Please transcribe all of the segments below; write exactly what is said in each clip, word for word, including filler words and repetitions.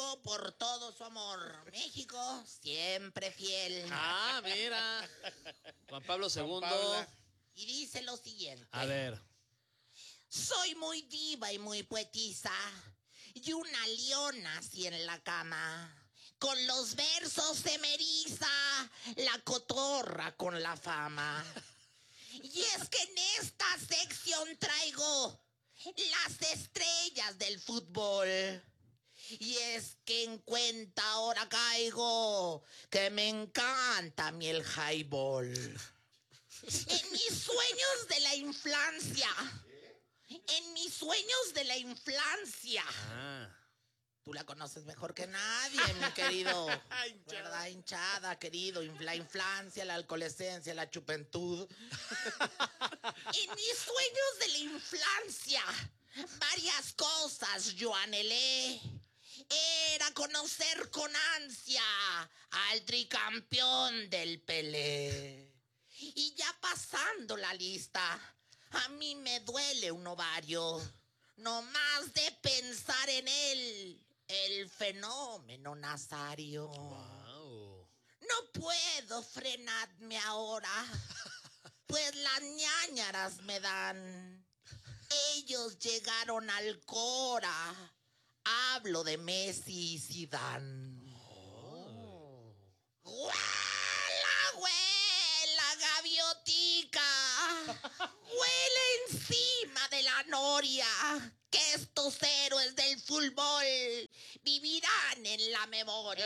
México por todo su amor. México siempre fiel. Ah, mira. Juan Pablo segundo. Y dice lo siguiente. A ver. Soy muy diva y muy poetisa, y una leona así en la cama. Con los versos se me eriza la cotorra con la fama. Y es que en esta sección traigo las estrellas del fútbol. Y es que en cuenta ahora caigo que me encanta a mí el highball. En mis sueños de la infancia, en mis sueños de la infancia. Ah. Tú la conoces mejor que nadie, mi querido. ¿Verdad? Hinchada, querido. La infancia, la alcoholescencia, la chupentud. En mis sueños de la infancia, varias cosas yo anhelé. Era conocer con ansia al tricampeón del Pelé. Y ya pasando la lista, a mí me duele un ovario. No más de pensar en él, el fenómeno Nazario. Wow. No puedo frenarme ahora, pues las ñañaras me dan. Ellos llegaron al Cora. Hablo de Messi y Zidane. Oh. ¡Huela, huela, gaviotica! ¡Huele encima de la noria! Que estos héroes del fútbol vivirán en la memoria.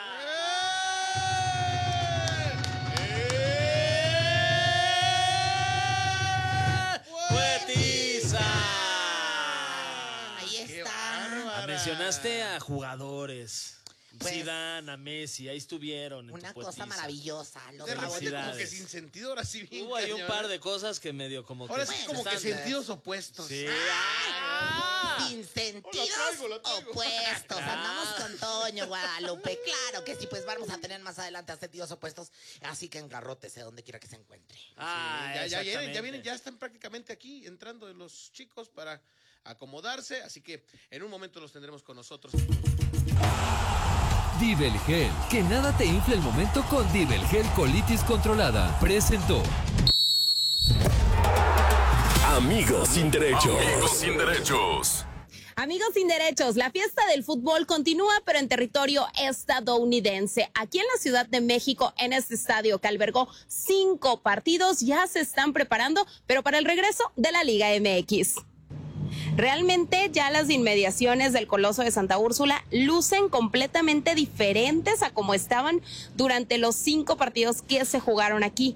¡Poetiza! Ahí está. Mencionaste a jugadores. Pues, Zidane, a Messi, ahí estuvieron. En una tu cosa poetiza. maravillosa. Los De repente como Felicidades. que sin sentido, ahora sí bien. Hubo ahí un cañón. par de cosas que medio como que... Ahora sí Bueno, como que están- sentidos opuestos. Sí. ¡Ah! Sin sentidos Oh, la traigo, la traigo. opuestos. Claro. Andamos con Toño Guadalupe. Claro que sí, pues vamos a tener más adelante a sentidos opuestos. Así que engarrótese donde quiera que se encuentre. Ah, ya, ya vienen, ya exactamente. vienen, ya están prácticamente aquí entrando los chicos para acomodarse, así que en un momento los tendremos con nosotros. Dibelgel, que nada te infle el momento con Dibelgel Colitis Controlada. Presentó. Amigos sin derechos. Amigos sin derechos. Amigos sin derechos, la fiesta del fútbol continúa, pero en territorio estadounidense. Aquí en la Ciudad de México, en este estadio que albergó cinco partidos, ya se están preparando, pero para el regreso de la Liga M X. Realmente ya las inmediaciones del Coloso de Santa Úrsula lucen completamente diferentes a como estaban durante los cinco partidos que se jugaron aquí.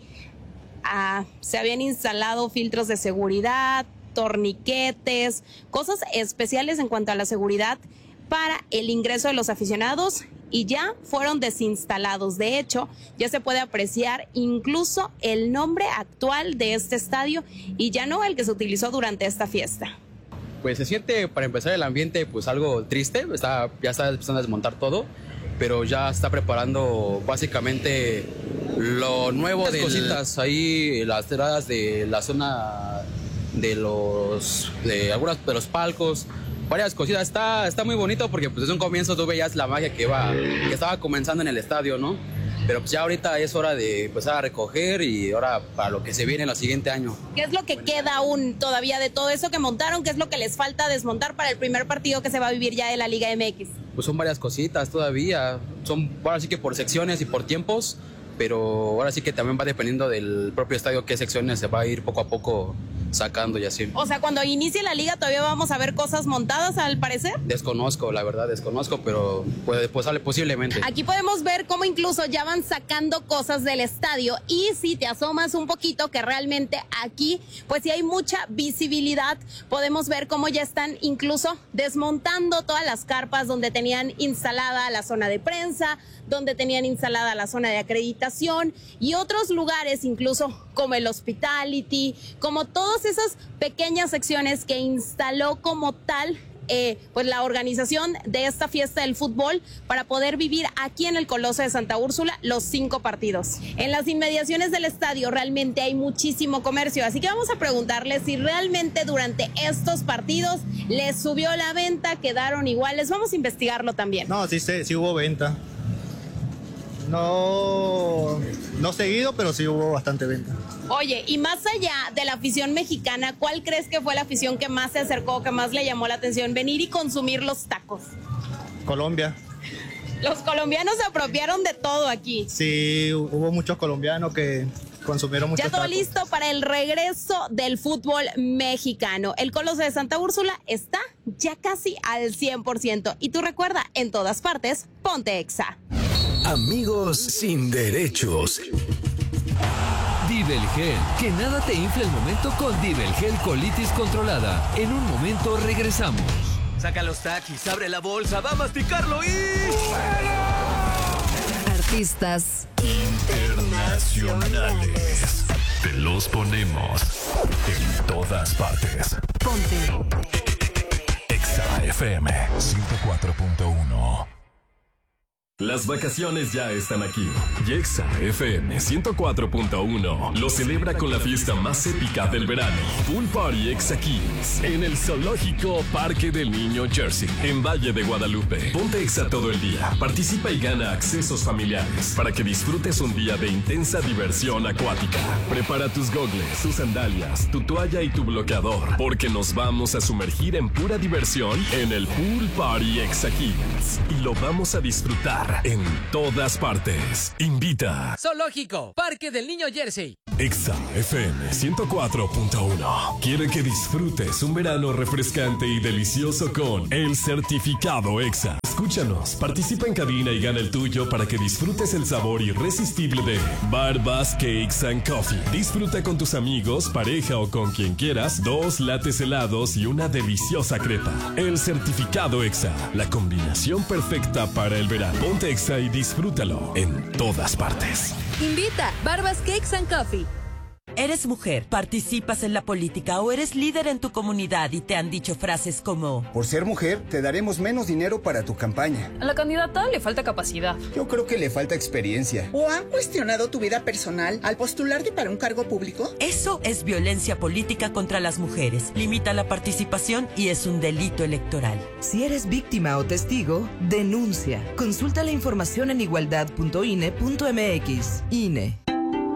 Ah, se habían instalado filtros de seguridad, torniquetes, cosas especiales en cuanto a la seguridad para el ingreso de los aficionados y ya fueron desinstalados. De hecho, ya se puede apreciar incluso el nombre actual de este estadio y ya no el que se utilizó durante esta fiesta. Pues se siente, para empezar, el ambiente pues algo triste, está, ya está empezando a desmontar todo, pero ya está preparando básicamente lo nuevo de cositas, ahí las entradas de la zona de los, de algunas de los palcos, varias cositas, está, está muy bonito porque pues desde un comienzo tú veías la magia que, iba, que estaba comenzando en el estadio, ¿no? Pero pues ya ahorita es hora de empezar a recoger y ahora para lo que se viene el siguiente año. ¿Qué es lo que queda aún todavía de todo eso que montaron? ¿Qué es lo que les falta desmontar para el primer partido que se va a vivir ya de la Liga M X? Pues son varias cositas todavía, son ahora sí que por secciones y por tiempos, pero ahora sí que también va dependiendo del propio estadio qué secciones se va a ir poco a poco sacando y así. O sea, cuando inicie la liga todavía vamos a ver cosas montadas, al parecer. Desconozco, la verdad, desconozco, pero puede, pues sale posiblemente. Aquí podemos ver cómo incluso ya van sacando cosas del estadio y si te asomas un poquito, que realmente aquí pues sí hay mucha visibilidad, podemos ver cómo ya están incluso desmontando todas las carpas donde tenían instalada la zona de prensa, donde tenían instalada la zona de acreditación y otros lugares incluso como el hospitality, como todas esas pequeñas secciones que instaló como tal eh, pues la organización de esta fiesta del fútbol para poder vivir aquí en el Coloso de Santa Úrsula los cinco partidos. En las inmediaciones del estadio realmente hay muchísimo comercio, así que vamos a preguntarles si realmente durante estos partidos les subió la venta, quedaron iguales. Vamos a investigarlo también. No, sí, sí, sí hubo venta. No, no seguido, pero sí hubo bastante venta. Oye, y más allá de la afición mexicana, ¿cuál crees que fue la afición que más se acercó, que más le llamó la atención venir y consumir los tacos? Colombia. Los colombianos se apropiaron de todo aquí. Sí, hubo muchos colombianos que consumieron muchos Ya todo tacos. listo para el regreso del fútbol mexicano. El Coloso de Santa Úrsula está ya casi al cien por ciento. Y tú recuerda, en todas partes, ponte Exa. Amigos sin derechos. Divelgel, que nada te infle el momento con Divelgel Colitis Controlada. En un momento regresamos. Saca los taquis, abre la bolsa, va a masticarlo y... Artistas internacionales. Te los ponemos en todas partes. Ponte Exa F M ciento cuatro punto uno. Las vacaciones ya están aquí. Y Exa F M ciento cuatro punto uno lo celebra con la fiesta más épica del verano. Pool Party Exa Kids en el Zoológico Parque del Niño Jersey, en Valle de Guadalupe. Ponte Exa todo el día. Participa y gana accesos familiares para que disfrutes un día de intensa diversión acuática. Prepara tus gogles, tus sandalias, tu toalla y tu bloqueador, porque nos vamos a sumergir en pura diversión en el Pool Party Exa Kids. Y lo vamos a disfrutar en todas partes. Invita. Zoológico, Parque del Niño Jersey. Exa F M ciento cuatro punto uno quiere que disfrutes un verano refrescante y delicioso con el certificado Exa. Escúchanos, participa en cabina y gana el tuyo para que disfrutes el sabor irresistible de Barbas, Cakes and Coffee. Disfruta con tus amigos, pareja o con quien quieras dos lates helados y una deliciosa crepa. El certificado Exa, la combinación perfecta para el verano. Ponte Exa y disfrútalo en todas partes. Invita Barbas Cakes and Coffee. ¿Eres mujer, participas en la política o eres líder en tu comunidad y te han dicho frases como: por ser mujer, te daremos menos dinero para tu campaña? A la candidata le falta capacidad. Yo creo que le falta experiencia. ¿O han cuestionado tu vida personal al postularte para un cargo público? Eso es violencia política contra las mujeres. Limita la participación y es un delito electoral. Si eres víctima o testigo, denuncia. Consulta la información en igualdad punto ine punto mx. I N E.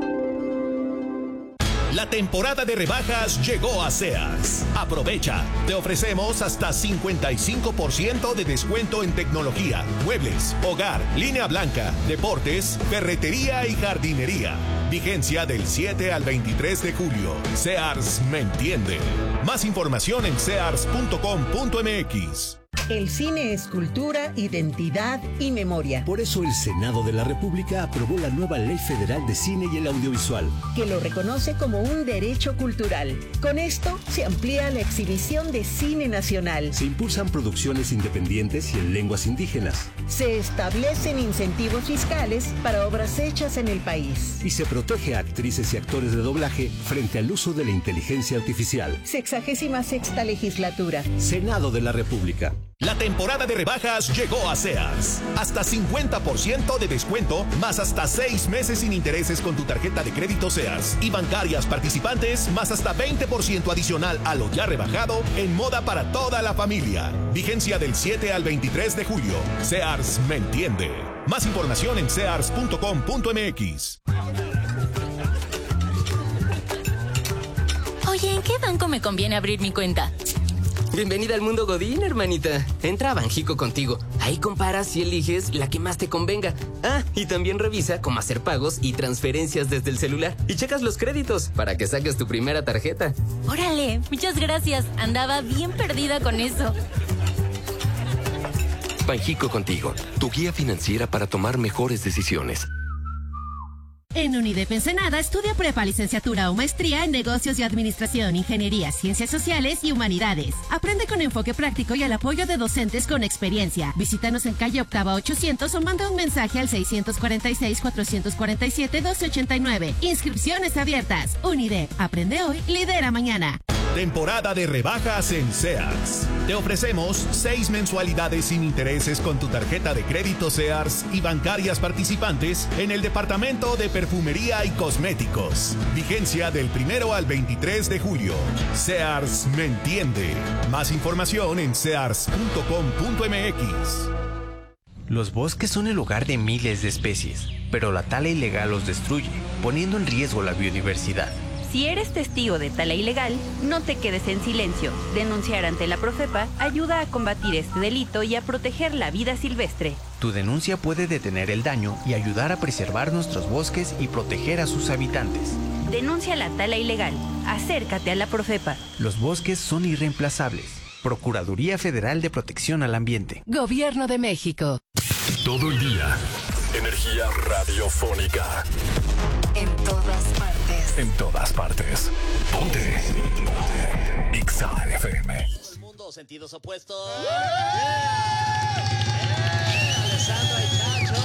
La temporada de rebajas llegó a Sears. Aprovecha. Te ofrecemos hasta cincuenta y cinco por ciento de descuento en tecnología, muebles, hogar, línea blanca, deportes, ferretería y jardinería. Vigencia del siete al veintitrés de julio. Sears me entiende. Más información en sears punto com punto mx. El cine es cultura, identidad y memoria. Por eso el Senado de la República aprobó la nueva Ley Federal de Cine y el Audiovisual, que lo reconoce como un derecho cultural. Con esto se amplía la exhibición de cine nacional. Se impulsan producciones independientes y en lenguas indígenas. Se establecen incentivos fiscales para obras hechas en el país. Y se protege a actrices y actores de doblaje frente al uso de la inteligencia artificial. Sexagésima sexta legislatura. Senado de la República. La temporada de rebajas llegó a Sears. Hasta cincuenta por ciento de descuento, más hasta seis meses sin intereses con tu tarjeta de crédito Sears. Y bancarias participantes, más hasta veinte por ciento adicional a lo ya rebajado en moda para toda la familia. Vigencia del siete al veintitrés de julio. Sears me entiende. Más información en sears punto com punto mx. Oye, ¿en qué banco me conviene abrir mi cuenta? Bienvenida al mundo Godín, hermanita. Entra a Banjico contigo. Ahí comparas y eliges la que más te convenga. Ah, y también revisa cómo hacer pagos y transferencias desde el celular. Y checas los créditos para que saques tu primera tarjeta. Órale, muchas gracias. Andaba bien perdida con eso. Banjico contigo, tu guía financiera para tomar mejores decisiones. En UNIDEP Ensenada estudia prepa, licenciatura o maestría en negocios y administración, ingeniería, ciencias sociales y humanidades. Aprende con enfoque práctico y al apoyo de docentes con experiencia. Visítanos en calle Octava ochocientos o manda un mensaje al seiscientos cuarenta y seis, cuatrocientos cuarenta y siete, doce ochenta y nueve. Inscripciones abiertas. UNIDEP. Aprende hoy, lidera mañana. Temporada de rebajas en Sears. Te ofrecemos seis mensualidades sin intereses con tu tarjeta de crédito Sears y bancarias participantes en el departamento de perfumería y cosméticos. Vigencia del primero al veintitrés de julio. Sears me entiende. Más información en sears punto com punto m x. Los bosques son el hogar de miles de especies, pero la tala ilegal los destruye, poniendo en riesgo la biodiversidad. Si eres testigo de tala ilegal, no te quedes en silencio. Denunciar ante la Profepa ayuda a combatir este delito y a proteger la vida silvestre. Tu denuncia puede detener el daño y ayudar a preservar nuestros bosques y proteger a sus habitantes. Denuncia la tala ilegal. Acércate a la Profepa. Los bosques son irreemplazables. Procuraduría Federal de Protección al Ambiente. Gobierno de México. Todo el día. Energía radiofónica. En todas partes. En todas partes. Ponte. Ponte. Exa F M. Todo el mundo, sentidos opuestos. ¡Yeah! ¡Yeah! Alessandra y Chacho.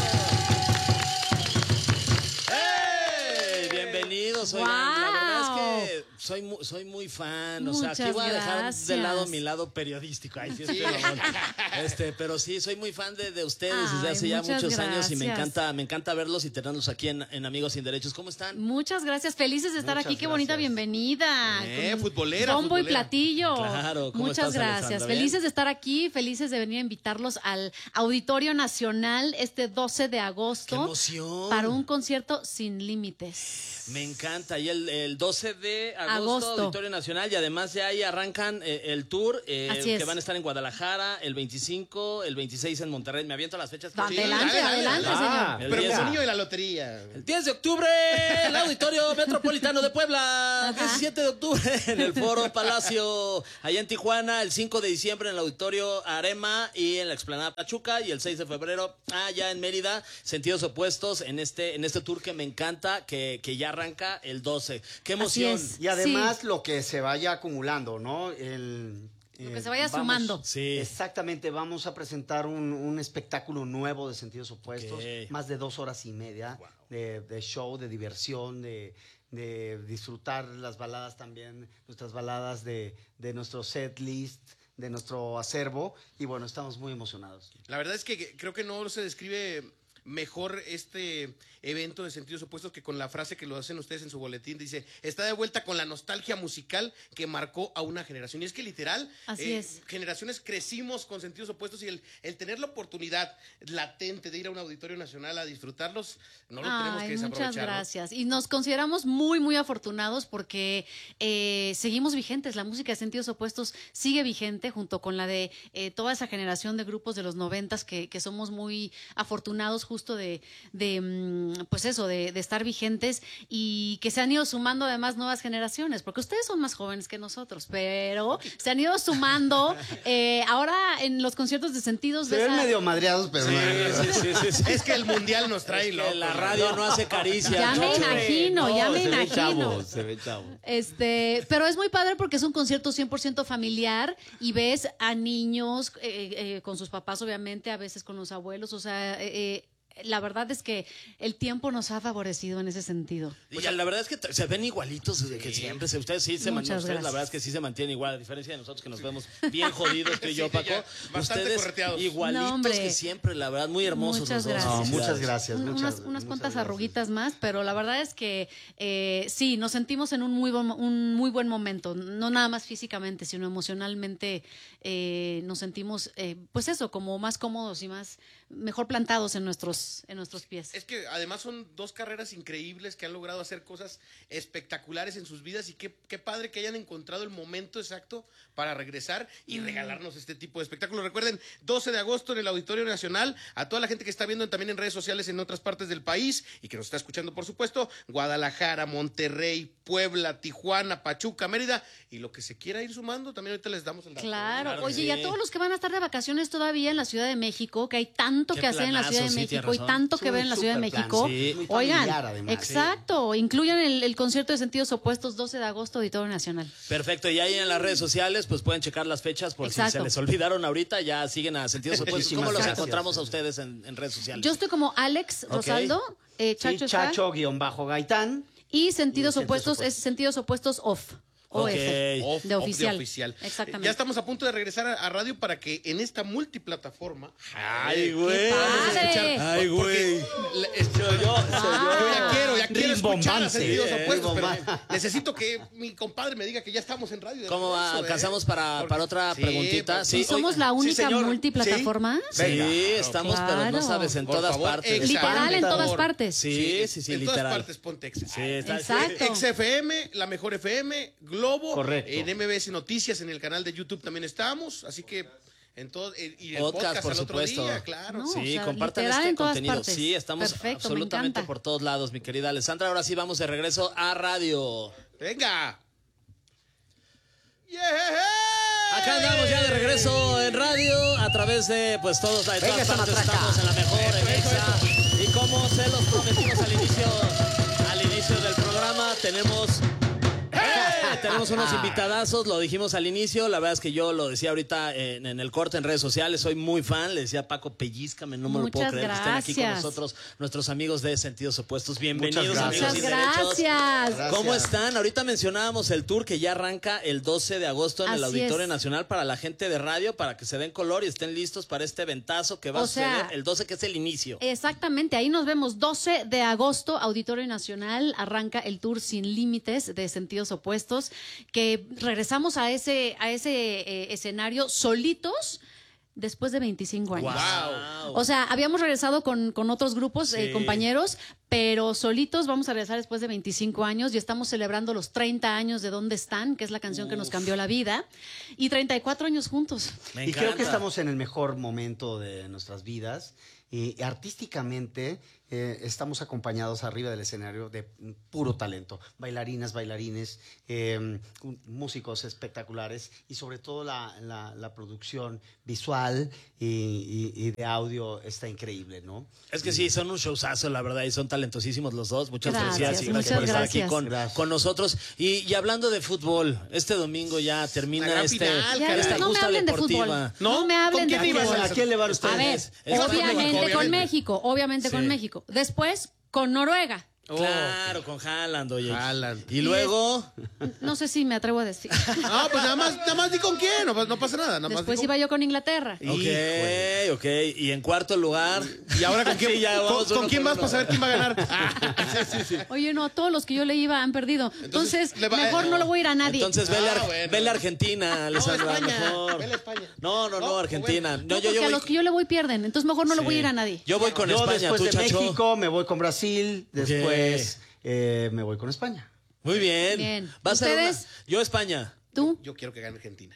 ¡Hey! Bienvenidos. Oigan, wow. La verdad es que soy muy, soy muy fan. O Muchas sea, aquí voy a dejar gracias. de lado mi lado periodístico. Ay, sí, Sí. este, pero sí, soy muy fan de, de ustedes desde Ay, hace ya muchas muchos años y me gracias. encanta, me encanta verlos y tenerlos aquí en, en Amigos Sin Derechos. ¿Cómo están? Muchas gracias, felices de estar Muchas aquí, qué gracias. bonita bienvenida. Eh, Con futbolera, Bombo futbolera. y platillo. Claro, ¿cómo Muchas estás, gracias, Alessandra? ¿Bien? felices de estar aquí, felices de venir a invitarlos al Auditorio Nacional este doce de agosto. ¡Qué emoción! Para un concierto sin límites. Me encanta. Y el, el doce de agosto, Agosto. Auditorio Nacional. Y además de ahí arrancan eh, el tour, eh, Así es. que van a estar en Guadalajara el veinticinco, el veintiséis en Monterrey. Me aviento las fechas. Adelante, dale, dale, adelante, dale. señor. El Pero diez. como niño de la lotería. El diez de octubre, el Auditorio Metropolitano de Puebla. diecisiete de octubre en el Foro Palacio, allá en Tijuana. El cinco de diciembre en el Auditorio Arema y en la Explanada Pachuca. Y el seis de febrero, allá en Mérida. Sentidos opuestos en este, en este tour que me encanta, que, que ya arranca el doce. ¡Qué emoción! es. Y además Sí. lo que se vaya acumulando, ¿no? El, Lo eh, que se vaya vamos- sumando. Sí. Exactamente, vamos a presentar un, un espectáculo nuevo de Sentidos Opuestos, Ok. más de dos horas y media de, de show, de diversión, de, de disfrutar las baladas también, nuestras baladas de, de nuestro set list, de nuestro acervo, y bueno, estamos muy emocionados. La verdad es que creo que no se describe mejor este evento de Sentidos Opuestos que con la frase que lo hacen ustedes en su boletín. Dice, está de vuelta con la nostalgia musical que marcó a una generación. Y es que literal, Así es. generaciones crecimos con Sentidos Opuestos y el, el tener la oportunidad latente de ir a un auditorio nacional a disfrutarlos, no lo tenemos Ay, que desaprovechar. muchas ¿no? gracias. Y nos consideramos muy, muy afortunados porque eh, seguimos vigentes. La música de Sentidos Opuestos sigue vigente junto con la de eh, toda esa generación de grupos de los noventas que, que somos muy afortunados justo de, de mm, pues eso, de, de estar vigentes y que se han ido sumando además nuevas generaciones, porque ustedes son más jóvenes que nosotros, pero se han ido sumando eh, ahora en los conciertos de Sentidos. Se de ven esa- medio madreados, pero Sí, no. sí, sí, sí, sí. Es que el mundial nos trae Es que loco. la radio no hace caricia. Ya me Chacho. imagino, ya me se ve imagino. chavo, se ve chavo. Este, pero es muy padre porque es un concierto cien por ciento familiar y ves a niños eh, eh, con sus papás, obviamente, a veces con los abuelos. O sea, eh, eh, la verdad es que el tiempo nos ha favorecido en ese sentido. Y la verdad es que t- se ven igualitos de que siempre. Se- Ustedes sí se man- Muchas ustedes la gracias. verdad es que sí se mantienen igual, a diferencia de nosotros que nos vemos bien jodidos, tú y yo, Sí, Paco. ya, bastante Ustedes correteados. igualitos No, hombre. que siempre, la verdad, muy hermosos Muchas los dos. gracias. No, muchas Felicidades. gracias. Un- muchas, unas unas muchas cuantas gracias. arruguitas más, pero la verdad es que eh, sí, nos sentimos en un muy, buen, un muy buen momento, no nada más físicamente, sino emocionalmente eh, nos sentimos, eh, pues eso, como más cómodos y más mejor plantados en nuestros, en nuestros pies. Es que además son dos carreras increíbles que han logrado hacer cosas espectaculares en sus vidas y qué, qué padre que hayan encontrado el momento exacto para regresar y Mm. regalarnos este tipo de espectáculos. Recuerden, doce de agosto en el Auditorio Nacional, a toda la gente que está viendo también en redes sociales en otras partes del país y que nos está escuchando, por supuesto, Guadalajara, Monterrey, Puebla, Tijuana, Pachuca, Mérida y lo que se quiera ir sumando, también ahorita les damos el dato. Claro, Claro, oye, sí. y a todos los que van a estar de vacaciones todavía en la Ciudad de México, que hay tanto Qué que hacer en la Ciudad de planazo, sí, México tienes y razón. tanto Es que un ver en la Ciudad de superplan, México. sí. Muy Oigan, familiar, además. exacto, incluyan el, el concierto de Sentidos Opuestos doce de agosto, Auditorio Nacional. Perfecto, y ahí en las redes sociales pues pueden checar las fechas por si Exacto. se les olvidaron ahorita, ya siguen a Sentidos Opuestos. Muchísimas ¿Cómo los gracias. encontramos a ustedes en, en redes sociales? Yo estoy como Alex Ok. Rosaldo, eh, Chacho, Sí, está, Chacho guión bajo Gaitán. y Sentidos Y Sentidos Opuestos Opuestos. es Sentidos Opuestos Off. O Ok. F, Off- de off oficial. oficial. Exactamente. Ya estamos a punto de regresar a, a radio para que en esta multiplataforma. Ay, güey. vamos a escuchar- Ay, güey. la- este, yo, yo ya quiero, ya quiero escuchar a Sentidos Sí, Opuestos, pero rimbombante. necesito que mi compadre me diga que ya estamos en radio. de ¿Cómo va? regreso, ¿eh? ¿Alcanzamos para, Porque- para otra Sí, preguntita? por- Sí, ¿Y somos Oye, la sí, única señor. multiplataforma? Sí, estamos, pero no Claro. sabes, en Por todas favor, partes. exa- Literal, en todas por- partes. Sí, sí, sí, en literal. todas partes ponte Exa. Sí, está- Exacto. Ex F M, la mejor F M, Globo. Correcto. En M B S Noticias, en el canal de YouTube también estamos. Así que en todo. eh, Y el Podcast, podcast, por al otro supuesto. día, claro. No, Sí, o sea, compartan literal este en todas contenido. partes. Sí, estamos Perfecto, me absolutamente encanta. por todos lados, mi querida Alessandra. Ahora sí vamos de regreso a radio. Venga. Acá andamos ya de regreso en radio a través de pues todos de Venga todas esa partes matraca. estamos en la mejor en Exa. Y como se los prometimos al inicio al inicio del programa tenemos ¡Eh! tenemos unos invitadazos, lo dijimos al inicio, la verdad es que yo lo decía ahorita en, en el corte en redes sociales, soy muy fan, le decía a Paco, pellízcame, no me lo puedo Muchas creer que estén aquí con gracias. nosotros, nuestros amigos de Sentidos Opuestos, bienvenidos Muchas amigos Muchas sin derechos. gracias. ¿Cómo están? Ahorita mencionábamos el tour que ya arranca el doce de agosto en el Así Auditorio es. Nacional para la gente de radio, para que se den color y estén listos para este ventazo que va O a suceder sea, el doce, que es el inicio. Exactamente, ahí nos vemos doce de agosto, Auditorio Nacional, arranca el tour Sin Límites de Sentidos Opuestos, que regresamos a ese, a ese eh, escenario solitos después de veinticinco años. Wow. O sea, habíamos regresado con, con otros grupos, eh, Sí. compañeros, pero solitos vamos a regresar después de veinticinco años y estamos celebrando los treinta años de ¿Dónde están?, que es la canción que nos cambió la vida, y treinta y cuatro años juntos. Me Y creo que encanta. estamos en el mejor momento de nuestras vidas. Y artísticamente eh, estamos acompañados arriba del escenario de puro talento. Bailarinas, bailarines, eh, músicos espectaculares y sobre todo la, la- la producción visual y, y- y de audio está increíble, ¿no? Es que sí, son un showzazo, la verdad, y son talentosísimos los dos. Muchas Gracias, felicidades y gracias muchas por estar gracias. aquí con, Gracias. con nosotros. Y, y hablando de fútbol, este domingo ya La termina gran este, final, Ya, caray. esta no me justa hablen de deportiva. fútbol. ¿No? No me hablen ¿Con de quién ibas? fútbol. ¿A quién le van A ustedes? ver, Es México, obviamente con obviamente. México, obviamente Sí. con México. Después con Noruega. Claro, con Haaland, oye. Haaland. Y luego, No sé si me atrevo a decir. No, pues nada más, nada más di con quién, no, no pasa nada. Nada más Después di iba con... yo con Inglaterra. ok, ok. Y en cuarto lugar. Y ahora con quién, Sí, ya con, vamos con uno quién por vas uno. para saber quién va a ganar. Ah, sí, sí, sí. Oye, no, todos los que yo le iba han perdido. Entonces, le va- mejor no le voy a ir a nadie. Entonces vele, Ah, Ar- bueno. vele a Argentina, Alessandra, España, mejor. vele a España. No, no, no, No, Argentina. no, No, yo, porque yo a voy, los que yo le voy pierden. Entonces, mejor no le voy a ir a nadie. yo voy con Yo España, después tú, de Chacho. México me voy con Brasil, después eh, me voy con España. Muy bien. Bien. Va a ser una- ¿Ustedes? Yo España. ¿Tú? Yo quiero que gane Argentina.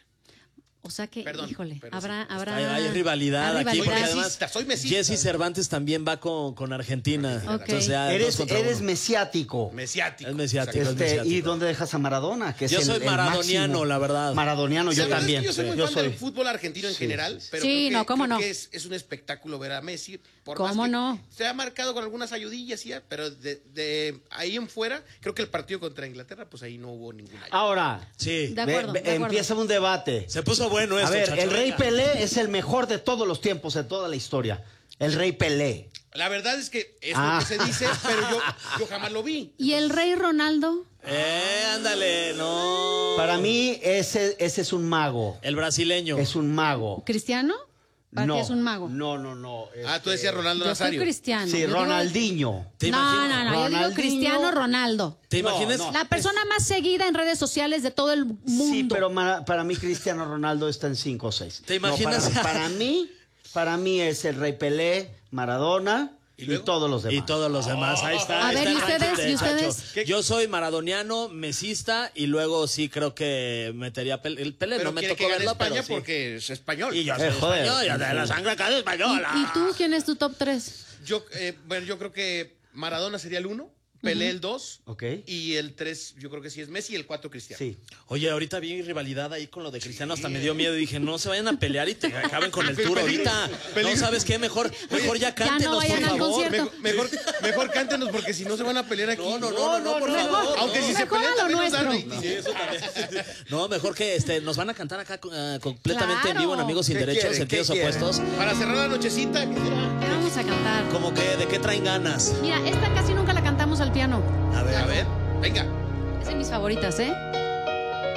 O sea que, Perdón, híjole, pero habrá, sí. habrá. Hay, hay rivalidad hay aquí, porque rivalidad. además mesista, soy mesista. Jesse Cervantes también va con, con Argentina. Ok. Entonces ya dos Eres, contra eres uno. mesiático. Mesiático. Es mesiático, es Este, mesiático. ¿Y dónde dejas a Maradona? Que es Yo el- soy el maradoniano, máximo. la verdad. Maradoniano, La yo verdad es que también. yo soy muy Yo fan soy- del fútbol argentino en general, pero Sí, creo que, no, cómo creo no. que es, es un espectáculo ver a Messi. Por ¿Cómo más que no? Se ha marcado con algunas ayudillas, ya, pero de, de ahí en fuera, creo que el partido contra Inglaterra, pues ahí no hubo ninguna ayuda. Ahora, Sí. De acuerdo, ve- de acuerdo. empieza un debate. Se puso bueno A esto, ver, Chacho, el Rey venga. Pelé es el mejor de todos los tiempos, de toda la historia. El Rey Pelé. La verdad es que es Ah. lo que se dice, pero yo, yo jamás lo vi. ¿Y el rey Ronaldo? Eh, ándale, no. Para mí, ese, ese es un mago. El brasileño. Es un mago. ¿Cristiano? ¿Para No, qué es un mago? No, no, no. Ah, tú decías Ronaldo Yo soy Nazario. cristiano. Sí, Yo digo- Ronaldinho. ¿Te No, imaginas? no, no, yo digo Ronaldinho. Cristiano Ronaldo. ¿Te No, imaginas? no. La persona más seguida en redes sociales de todo el mundo. Sí, pero ma- para mí Cristiano Ronaldo está en cinco o seis. ¿Te imaginas? para, para mí, para mí es el Rey Pelé, Maradona y, todos los demás. Y todos los demás, ahí está. A ahí ver, está ¿y el ranking ustedes? de ¿Y Chacho. ustedes? Yo soy maradoniano, mesista, y luego sí creo que metería Pelé. El Pelé Pero no me quiere tocó que gane verlo, España pero sí. porque es español. Y yo soy Eh, joder. español, ya de la sangre casi ¿Y, española. y tú quién es tu top tres? Yo, eh, bueno, yo creo que Maradona sería el uno, Pelé el dos, Ok. y el tres yo creo que sí es Messi y el cuatro Cristiano. Sí. Oye, ahorita vi rivalidad ahí con lo de Cristiano, hasta me dio miedo y dije, no se vayan a pelear y te acaben con el tour ahorita. No, ¿sabes qué? Mejor, mejor ya cántenos, vayan por al favor. concierto. Mejor, mejor, mejor cántenos porque si no se van a pelear aquí. No, no, no, no, no, por Mejor- favor. Aunque si se mejor pelean a lo también nos dan nuestro. rating. Sí, eso también. No, mejor que este, nos van a cantar acá eh, completamente en Claro. vivo en Amigos Sin ¿Qué Derechos, quieren? Sentidos ¿Qué quieren? Opuestos. Para cerrar la nochecita, quisiera- ¿Qué vamos a cantar? Como que, ¿de qué traen ganas? Mira, esta casi nunca la cantamos al piano. A ver. a ver, venga. Es de mis favoritas, ¿eh?